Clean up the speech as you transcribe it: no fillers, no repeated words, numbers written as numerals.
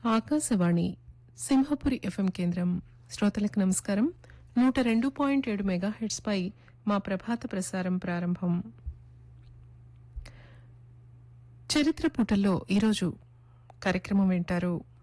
Akashvani Simhapuri FM కేంద్రం శ్రోతలకు నమస్కారం. 102.7 మెగాహెర్ట్స్ పై మా ప్రభాత ప్రసారం ప్రారంభం. చరిత్ర పూటల్లో ఈరోజు కార్యక్రమం వింటారు.